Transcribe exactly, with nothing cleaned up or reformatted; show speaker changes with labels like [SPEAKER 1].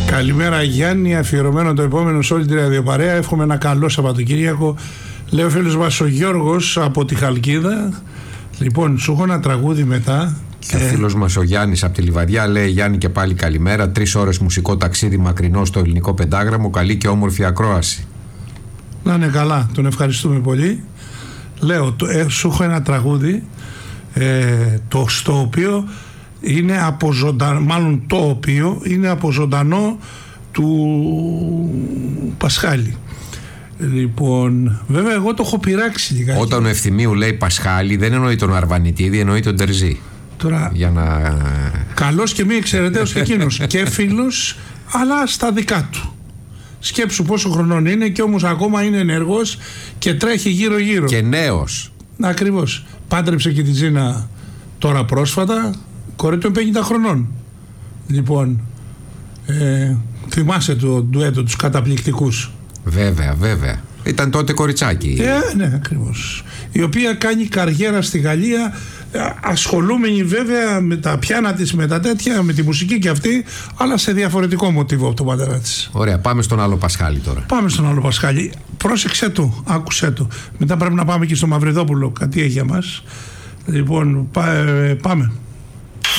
[SPEAKER 1] Καλημέρα Γιάννη, αφιερωμένο το επόμενο σε όλη την ραδιοπαρέα. Εύχομαι ένα καλό Σαββατοκύριακο. Λέει ο φίλος μας ο Γιώργος από τη Χαλκίδα. Λοιπόν, σου έχω ένα τραγούδι μετά.
[SPEAKER 2] Και ο φίλος μας ο Γιάννης από τη Λιβαδιά λέει: Γιάννη, και πάλι καλημέρα. Τρεις ώρες μουσικό ταξίδι μακρινό στο ελληνικό πεντάγραμμο. Καλή και όμορφη ακρόαση.
[SPEAKER 1] Να είναι καλά, τον ευχαριστούμε πολύ. Λέω, το, ε, σου έχω ένα τραγούδι ε, το, στο οποίο είναι από ζωντανό, μάλλον το οποίο είναι από ζωντανό του Πασχάλη. Λοιπόν, βέβαια εγώ το έχω πειράξει λιγάκι.
[SPEAKER 2] Όταν ο Ευθυμίου λέει Πασχάλη δεν εννοεί τον Αρβανιτίδη, εννοεί τον Τερζή.
[SPEAKER 1] Τώρα,
[SPEAKER 2] για να...
[SPEAKER 1] καλός και μη εξαιρεταίος και εκείνος και φίλος, αλλά στα δικά του. Σκέψου πόσο χρονών είναι και όμως ακόμα είναι ενεργός και τρέχει γύρω γύρω.
[SPEAKER 2] Και νέος.
[SPEAKER 1] Ακριβώς. Πάντρεψε και τη Ζήνα τώρα πρόσφατα, κόρη του πενήντα χρονών. Λοιπόν, ε, θυμάσαι το ντουέτο τους καταπληκτικούς.
[SPEAKER 2] Βέβαια, βέβαια. Ήταν τότε κοριτσάκι.
[SPEAKER 1] Ε, ναι, ακριβώς. Η οποία κάνει καριέρα στη Γαλλία, ασχολούμενη βέβαια με τα πιάνα της, με τα τέτοια, με τη μουσική και αυτή, αλλά σε διαφορετικό μοτίβο από τον πατέρα της.
[SPEAKER 2] Ωραία, πάμε στον άλλο Πασχάλη τώρα.
[SPEAKER 1] Πάμε στον άλλο Πασχάλη. Πρόσεξε του, άκουσέ του. Μετά πρέπει να πάμε και στο Μαυριδόπουλο, κάτι έχει για μας. Λοιπόν, πά, ε, πάμε.